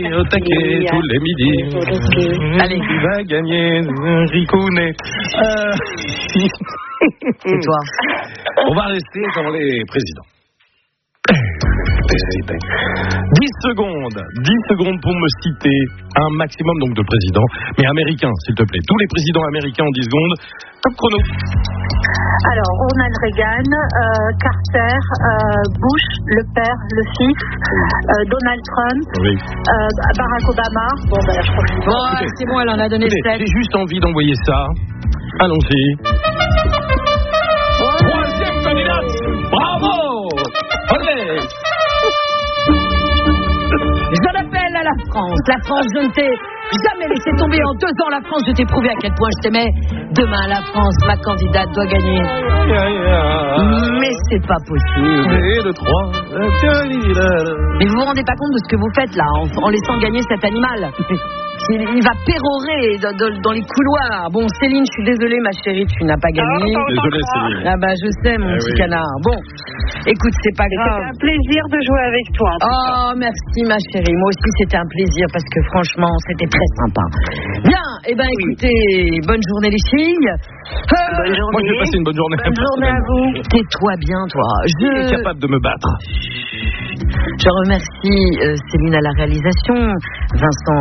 au taquet tous les midis. Allez. Qui va gagner Ricounet. C'est toi. On va rester dans les présidents. 10 secondes pour me citer un maximum donc de présidents, mais américains, s'il te plaît. Tous les présidents américains en 10 secondes. Top chrono. Alors, Ronald Reagan, Carter, Bush, le père, le fils, Donald Trump, Oui. Barack Obama. Bon, ben, je crois que Bon, c'est bon, elle en a donné Écoutez, 7. j'ai juste envie d'envoyer ça. Allons-y. Troisième candidate. Bravo. Allez. J'en appelle à la France. La France, je ne t'ai jamais laissé tomber. En 2 ans, la France, je t'ai prouvé à quel point je t'aimais. Demain, la France, ma candidate, doit gagner. Mais c'est pas possible. Et le 3. Mais vous vous rendez pas compte de ce que vous faites là, en laissant gagner cet animal. Il va pérorer dans les couloirs. Bon, Céline, je suis désolée, ma chérie, tu n'as pas gagné. Désolé, Céline. Ah bah, je sais, mon petit canard. Bon, écoute, c'est pas grave. C'était un plaisir de jouer avec toi. Oh, merci, ma chérie. Moi aussi, c'était un plaisir parce que franchement, c'était très sympa. Bien, eh ben, écoutez, bonne journée, les filles. Bonne journée. Moi, je vais passer une bonne journée. Bonne journée à vous. Tais-toi bien, toi. Je suis capable de me battre. Je remercie Céline à la réalisation, Vincent